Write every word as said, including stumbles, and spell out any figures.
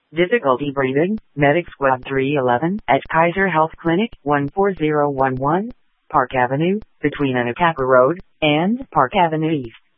Difficulty breathing. Medic Squad three eleven at Kaiser Health Clinic, one four zero one one, Park Avenue, between Anacapa Road and Park Avenue East.